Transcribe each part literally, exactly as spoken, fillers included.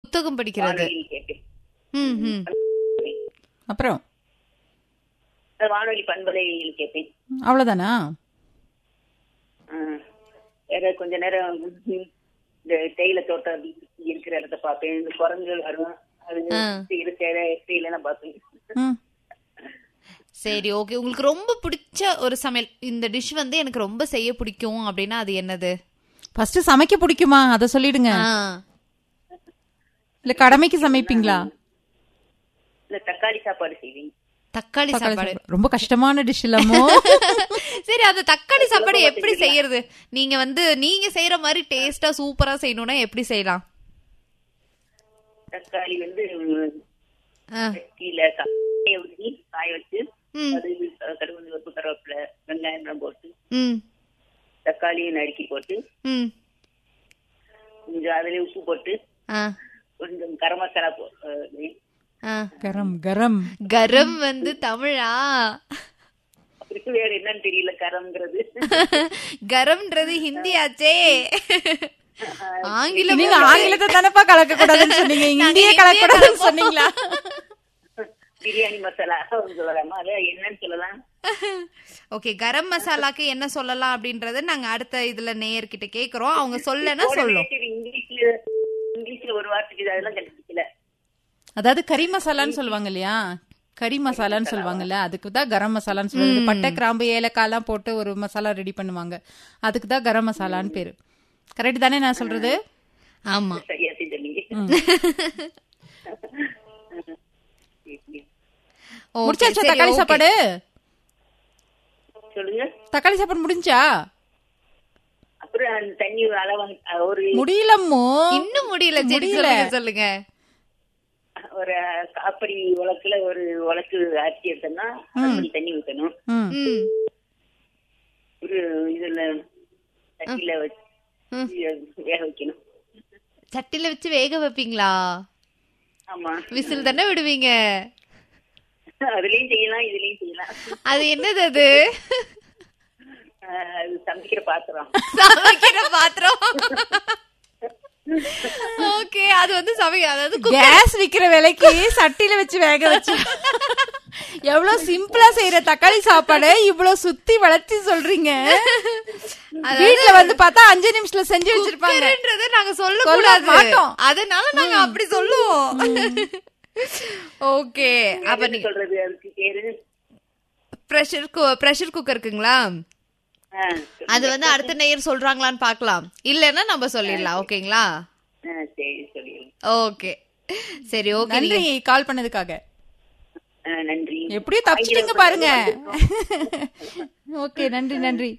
புத்தகம் படிக்கிறது. வானொலியில் கேட்பேன். ம் ம் அப்புறம் வானொலி பண்பலையில் கேட்பேன். அவ்வளவுதானா? வேற கொஞ்ச நேரம் இந்த தேயிலை தோட்டம் இருக்கிற இடத்த பார்ப்பேன். இந்த குரங்குகள் வரும், அது தேயிலாம் பார்ப்பேன். ம். சரி, ஓகே. உங்களுக்கு ரொம்ப பிடிச்ச ஒரு சமையல், இந்த டிஷ் வந்து எனக்கு ரொம்ப செய்ய பிடிக்கும் அப்படின்னா அது என்னது? ஃபர்ஸ்ட் சமைக்க பிடிக்குமா அத சொல்லிடுங்க. ஆ, இல்ல கடமைக்கு சமைப்பீங்களா? இல்ல தக்காளி சாப்பாடு செய்வேன். தக்காளி தக்காளி சாப்பாடு சாப்பாடு. ரொம்ப கஷ்டமான டிஷ் இல்லாமோ? சரி, அது தக்காளி சாப்பாடு எப்படி செய்யறது? நீங்க வந்து நீங்க செய்யற மாதிரி டேஸ்டா சூப்பரா செய்யணும்னா எப்படி செய்யலாம்? தக்காளி வந்து ஆ, கீழே காய ஊற்றி காய வச்சு ம் அது கடுகு உப்பு கருவேப்பில வெங்காயம் எல்லாம் போட்டு ம் தக்காளியை நறுக்கி போட்டு ம் கொஞ்சம் அதுல உப்பு போட்டு ஆ கொஞ்சம் கரம் மசாலா போ ஆ. கரம் கரம் கரம் வந்து தமிழா? அப்படி வேற என்னன்னு தெரியல. கரம்ங்கிறது கரம்ன்றது ஹிந்தி ஆச்சே. ஆங்கிலம் நீங்க ஆங்கிலத்தை தானப்பா கலக்க கூடாதுன்னு சொன்னீங்க, இந்திய கலக்க கூடாதுன்னு சொன்னீங்களா? பிரியாணி மசாலா சொல்லலாமா? அது என்னன்னு சொல்லலாம். ஓகே, கரம் மசாலாக்கு என்ன சொல்லலாம் அப்படின்றத நாங்க அடுத்த இதுல நேயர்கிட்ட கேக்குறோம். அவங்க சொல்லனா சொல்லும். இங்கிலீஷ்ல இங்கிலீஷ்ல ஒரு வார்த்தைக்கு அதெல்லாம் கண்டுபிடிக்கல. அதாவது கறி மசாலான்னு சொல்லுவாங்க இல்லையா, கறி மசாலான்னு சொல்லுவாங்கல்ல, அதுக்கு தான் கரம் மசாலான்னு சொல்லுவாங்க. பட்டை கிராம்பு ஏலக்காய் எல்லாம் போட்டு ஒரு மசாலா ரெடி பண்ணுவாங்க, அதுக்கு தான் கரம் மசாலான்னு பேரு. கரெக்ட் தானே நான் சொல்றது? ஆமா, சரியா செஞ்சீங்க. முடிச்சாச்சா தக்காளி சாப்பாடு? சொல்லுங்க. தக்காளி சாப்பாடு முடிஞ்சா? அப்புறம் அந்த தண்ணி அளவு ஒரு முடியலம்மோ, இன்னும் முடியல. சரி, சொல்லுங்க சொல்லுங்க. ஒரு காப்படி உலக்குல ஒரு உலக்கு அரிசி எடுத்தோம்னா அப்படி தண்ணி ஊற்றணும். ம், ம் ஒரு இதுல தண்ணியில வச்சு வேக வைக்கணும். சட்டில வச்சு வேக வைப்பீங்களா? ஆமா, விசில் தானே விடுவீங்க? அதுலயும் செய்யலாம் இதுலயும் செய்யலாம். அது என்னது? அது அது சமைக்கிற பாத்திரம். சமைக்கிற பாத்திரம். ஓகே, அது வந்து சமைக்க, அதாவது கேஸ் விக்கிற விலைக்கு சட்டில வச்சு வேக வச்சு எவ்வளவு சிம்பிளா செய்யற தக்காளி சாப்பாடு இவ்வளவு சுத்தி வளர்ச்சி சொல்றீங்க. வீட்டுல வந்து பார்த்தா அஞ்சு நிமிஷத்துல செஞ்சு வச்சிருப்பாங்க. நாங்க சொல்ல கூடாது மாட்டோம், அதனால நாங்க அப்படி சொல்லுவோம். ஓகே, அப்ப நீங்க சொல்றது அதுக்கு பேரு பிரஷர் பிரஷர் குக்கருக்குங்களா? அது வந்து அடுத்த நேயர் சொல்றாங்களான்னு பாக்கலாம், இல்லன்னா நம்ம சொல்லிடலாம். ஓகேங்களா? சரி சொல்லிடலாம். ஓகே, சரி, ஓகே. நன்றி கால் பண்ணதுக்காக. நன்றி. எப்படியும் தப்பிச்சிட்டீங்க பாருங்க. ஓகே, நன்றி நன்றி.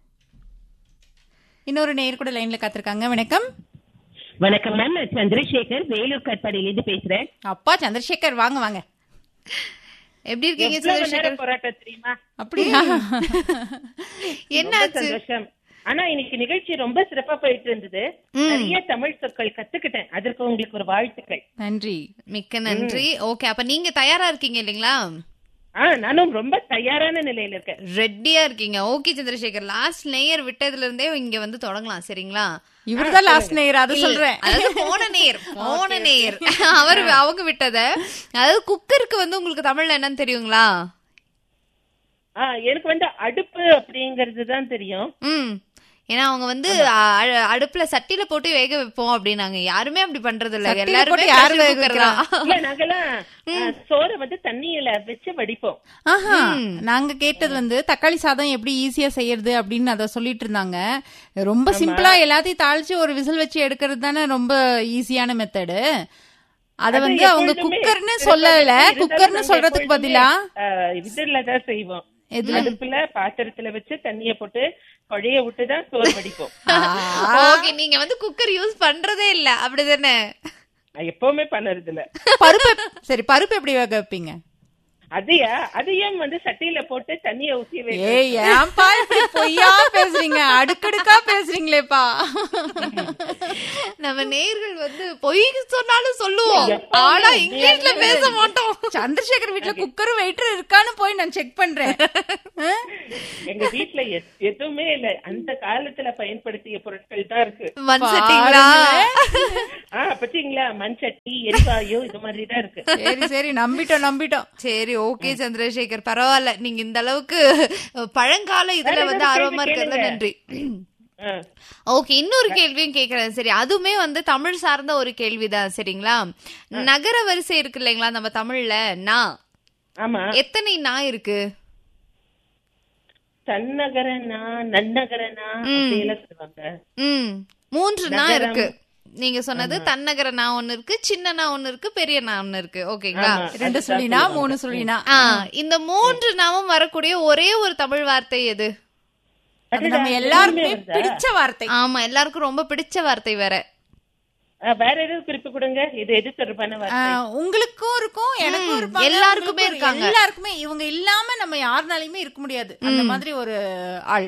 இன்னொரு நேயர் கூட லைன்ல காத்திருக்காங்க. வணக்கம். வணக்கம் மேம், சந்திரசேகர் வேலூர் கட்பாடியிலிருந்து பேசுறேன். அப்பா சந்திரசேகர், வாங்க வாங்க. எப்படி இருக்கீங்க சந்திரசேகர்? போராட்டம் தெரியுமா? அப்படியா? என்னாச்சு? சந்தோஷம். ஆனா இன்னைக்கு நிகழ்ச்சி ரொம்ப சிறப்பா போயிட்டு இருந்தது. நிறைய தமிழ் சொற்கள் கத்துக்கிட்டேன். அதற்கு உங்களுக்கு ஒரு வாழ்த்துக்கள். நன்றி, மிக்க நன்றி. ஓகே, அப்ப நீங்க தயாரா இருக்கீங்க இல்லீங்களா? ஆஹ் நானும் ரொம்ப தயாரான நிலையில இருக்கேன். ரெடியா இருக்கீங்க? ஓகே சந்திரசேகர், லாஸ்ட் நேயர் விட்டதுல இருந்தே இங்க வந்து தொடங்கலாம். சரிங்களா? இவர்தான் லாஸ்ட் நேயர், அது சொல்றேன். அதாவது போன நேயர் போன நேயர் அவர் அவங்க விட்டத. அதாவது குக்கருக்கு வந்து உங்களுக்கு தமிழ்ல என்னன்னு தெரியுங்களா? ஆஹ் எனக்கு வந்து அடுப்பு அப்படிங்கறது தான் தெரியும். ம் ஏன்னா அவங்க வந்து அடுப்புல சட்டில போட்டு வேக வைப்போம் அப்படின்னாங்க. யாருமே அப்படி பண்றது இல்ல, எல்லாருமே யாரு நாங்கெல்லாம் சோறை வந்து தண்ணியில வச்சு வடிப்போம். ஆஹா, நாங்க கேட்டது வந்து தக்காளி சாதம் எப்படி ஈஸியா செய்யறது அப்படின்னு அத சொல்லிட்டு இருந்தாங்க. ரொம்ப சிம்பிளா எல்லாத்தையும் தாளிச்சு ஒரு விசில் வச்சு எடுக்கிறது தானே ரொம்ப ஈஸியான மெத்தடு. அத வந்து அவங்க குக்கர்னு சொல்லல, குக்கர்னு சொல்றதுக்கு பதிலா இதுலதான் செய்வோம். அடுப்புல பாத்திரத்துல வச்சு தண்ணிய போட்டு கொழைய விட்டுதான் சோறு வடிப்போம். ஓகே, நீங்க வந்து குக்கர் யூஸ் பண்றதே இல்ல அப்படிதானே? எப்பவுமே பண்ணறது இல்ல. பருப்பு சரி, பருப்பு எப்படி வேக வைப்பீங்க? அதையா அதையும் வந்து சட்டியில போட்டு தண்ணிய ஊத்தி ஏய் ஏன்பா இப்படி பொய்யா பேசுறீங்க, அடுக்கடுக்கா பேசுறீங்களேப்பா. நம்ம நேயர்கள் வந்து பொய் சொன்னாலும் சொல்லுவோம், ஆனா இங்கிலீஷ்ல பேச மாட்டோம். சந்திரசேகர் வீட்டுல குக்கரும் வெயிட்டர் இருக்கான்னு போய் நான் செக் பண்றேன். எங்க வீட்டுல எதுவுமே இல்ல, அந்த காலத்துல பயன்படுத்திய பொருட்கள் தான் இருக்கு. மண் சட்டிங்களா? ஆஹ் பாத்தீங்களா, மண் சட்டி, எரிவாயு இது மாதிரி தான் இருக்கு. சரி சரி நம்பிட்டோம் நம்பிட்டோம். சரி ஓகே சந்திரசேகர், பரவாயில்ல, நீங்க இந்த அளவுக்கு பழங்கால இதுல வந்து ஆர்வமா இருக்கிறது நன்றி. ஓகே, இன்னொரு கேள்வியும் கேக்குறேன். சரி, அதுவுமே வந்து தமிழ் சார்ந்த ஒரு கேள்விதான் சரிங்களா? நகர வரிசை இருக்கு இல்லைங்களா நம்ம தமிழ்ல, நா எத்தனை நா இருக்கு? தன்னகரனா நன்னகரனா அப்படியெல்லாம் சொல்லுவாங்க. ம் மூன்று நா இருக்கு. நீங்க சொன்னது தன்னகர நா ஒண்ணு இருக்கு, சின்ன நா ஒண்ணு இருக்கு, பெரிய நா ஒண்ணு இருக்கு. ஓகேங்களா? ரெண்டு சொல்லினா மூணு சொல்லினா. இந்த மூன்று நாமும் வரக்கூடிய ஒரே ஒரு தமிழ் வார்த்தை எது? நம்ம எல்லாருக்குமே பிடிச்ச வார்த்தை. ஆமா, எல்லாருக்கும் ரொம்ப பிடிச்ச வார்த்தை வேற. வேற எதுவும் குறிப்பு கொடுங்க, இது எது தொடர்பான வார்த்தை? உங்களுக்கும் இருக்கும், எனக்கும் இருக்கும், எல்லாருக்குமே இருக்காங்க. எல்லாருக்குமே இவங்க இல்லாம நம்ம யாருனாலையுமே இருக்க முடியாது, அந்த மாதிரி ஒரு ஆள்.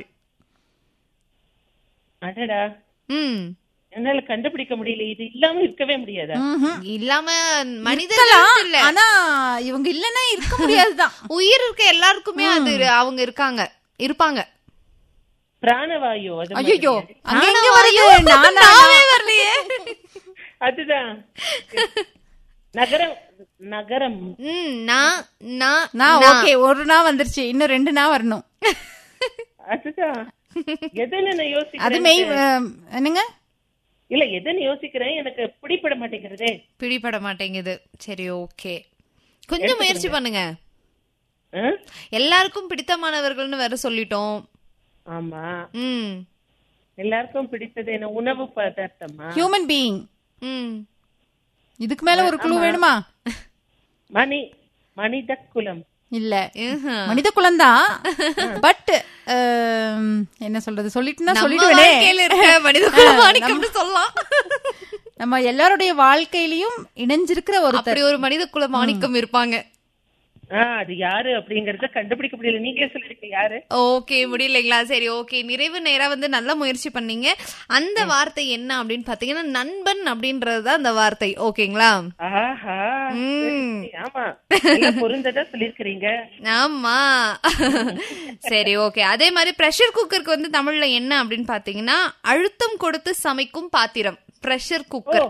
அடடா, ம் என்னால கண்டுபிடிக்க முடியல. இது இல்லாம இருக்கவே முடியாது. இல்லாம மனிதர்கள் இல்ல, ஆனா இவங்க இல்லன்னா இருக்க முடியாதுதான். உயிர் இருக்க எல்லாருக்குமே அது அவங்க இருக்காங்க, இருப்பாங்க. பிராணவாயு. ஐயோ, வரலையே. அதுதான் நகரம். நகரம். ஓகே, ஒரு நா வந்துருச்சு, இன்னும் ரெண்டு நா வரணும். அதுதான் எதுன்னு யோசிக்கிறேன். அது மெய் என்னங்க இல்ல, எதுன்னு யோசிக்கிறேன், எனக்கு பிடிபட மாட்டேங்கிறதே. பிடிபட மாட்டேங்குது. சரி ஓகே, கொஞ்சம் முயற்சி பண்ணுங்க. எல்லாருக்கும் பிடித்தமானவர்கள்னு வேற சொல்லிட்டோம். ஆமா. ம் எல்லாருக்கும் பிடித்தது என்ன? உணவு பதார்த்தமா? Human being. ம் இதுக்கு மேல ஒரு க்ளூ வேணுமா? மணி மனித குலம். இல்ல, மனித குலம் தான். பட் என்ன சொல்றது, சொல்லிட்டுனா சொல்லிடுவேனே. மனித குலம் சொல்லலாம். நம்ம எல்லாருடைய வாழ்க்கையிலயும் இணைஞ்சிருக்கிற ஒரு அப்படி ஒரு மனித குல மாணிக்கம் இருப்பாங்க. அது யாரு அப்படிங்கறத கண்டுபிடிக்க முடியல, நீங்களே சொல்லிருக்க யாரு. ஓகே, முடியலைங்களா? சரி ஓகே, நிறைவு நேரா வந்து நல்ல முயற்சி பண்ணீங்க. அந்த வார்த்தை என்ன அப்படின்னு பாத்தீங்கன்னா நண்பன் அப்படின்றதுதான் அந்த வார்த்தை. ஓகேங்களா? ஆமா, பொருந்ததா சொல்லிருக்கீங்க. ஆமா சரி ஓகே. அதே மாதிரி பிரஷர் குக்கருக்கு வந்து தமிழ்ல என்ன அப்படின்னு பாத்தீங்கன்னா அழுத்தம் கொடுத்து சமைக்கும் பாத்திரம். பிரஷர் குக்கர்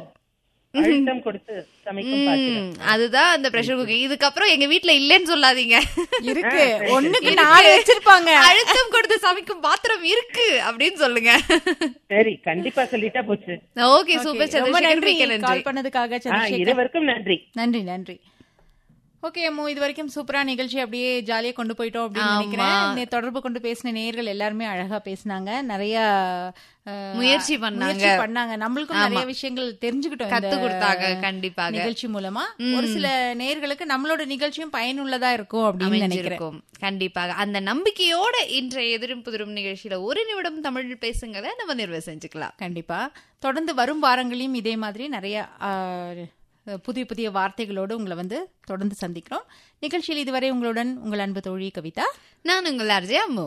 அதுதான் அந்த பிரஷர் குக்கர். இதுக்கப்புறம் எங்க வீட்டுல இல்லன்னு சொல்லாதீங்க, இருக்கு. ஒண்ணுக்கு நாலு வச்சிருப்பாங்க. அழுத்தம் கொடுத்து சமைக்கும் பாத்திரம் இருக்கு அப்படின்னு சொல்லுங்க. சரி, கண்டிப்பா சொல்லிட்டா போச்சு. ஓகே, சூப்பர் சந்திரசேகர், கால் பண்ணதுக்காக இருவருக்கும் நன்றி. நன்றி நன்றி. ஓகே அம்மு, இது வரைக்கும் சூப்பரா நிகழ்ச்சி அப்படியே ஜாலியா கொண்டு போயிட்டோம் அப்படின்னு நினைக்கிறேன். தொடர்பு கொண்டு பேசின நேயர்கள் எல்லாருமே அழகா பேசினாங்க, நிறைய முயற்சி பண்ணாங்க பண்ணாங்க நம்மளுக்கும் நிறைய விஷயங்கள் தெரிஞ்சுக்கிட்டோம், கத்து கொடுத்தாங்க. கண்டிப்பா நிகழ்ச்சி மூலமா ஒரு சில நேயர்களுக்கு நம்மளோட நிகழ்ச்சியும் பயனுள்ளதா இருக்கும் அப்படின்னு நினைக்கிறேன். கண்டிப்பாக அந்த நம்பிக்கையோட இன்றைய எதிரும் புதிரும் நிகழ்ச்சியில ஒரு நிமிடம் தமிழ் பேசுங்களை நம்ம நிறைவு செஞ்சுக்கலாம். கண்டிப்பா தொடர்ந்து வரும் வாரங்களையும் இதே மாதிரி நிறைய புதிய புதிய வார்த்தைகளோடு உங்களை வந்து தொடர்ந்து சந்திக்கிறோம். நிகழ்ச்சியில் இதுவரை உங்களுடன் உங்கள் அன்பு தோழி கவிதா, நான் உங்கள் ஆர்ஜே அம்மு.